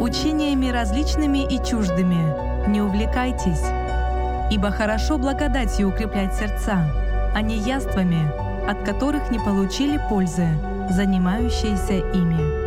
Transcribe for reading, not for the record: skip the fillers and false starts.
учениями различными и чуждыми не увлекайтесь, ибо хорошо благодатью укреплять сердца, а не яствами, от которых не получили пользы, занимающиеся ими.